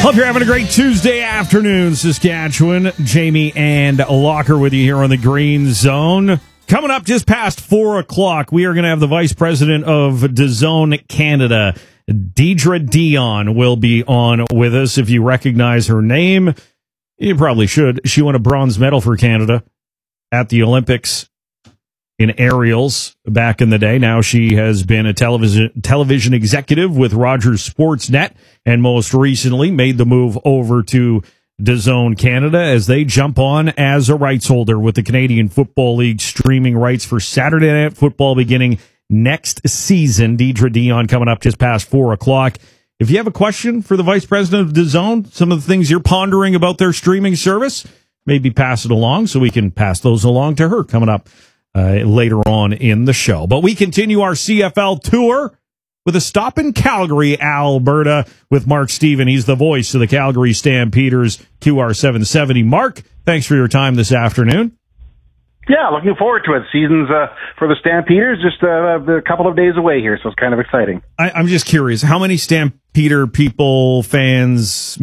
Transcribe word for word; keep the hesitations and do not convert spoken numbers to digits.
Hope you're having a great Tuesday afternoon, Saskatchewan. Jamie and Locker with you here on the Green Zone. Coming up just past four o'clock, we are going to have the Vice President of DAZN Canada, Deidre Dion, will be on with us. If you recognize her name, you probably should. She won a bronze medal for Canada at the Olympics in aerials back in the day. Now she has been a television television executive with Rogers Sportsnet, and most recently made the move over to DAZN Canada as they jump on as a rights holder with the Canadian Football League streaming rights for Saturday Night Football beginning next season. Deidre Dion coming up just past four o'clock. If you have a question for the Vice President of DAZN, some of the things you're pondering about their streaming service, maybe pass it along so we can pass those along to her coming up Uh, later on in the show. But we continue our C F L tour with a stop in Calgary, Alberta, with Mark Stephen. He's the voice of the Calgary Stampeders, Q R seven seventy. Mark, thanks for your time this afternoon. Yeah, looking forward to it. Season's uh, for the Stampeders just uh, a couple of days away here, so it's kind of exciting. I, I'm just curious, how many Stampeder people, fans,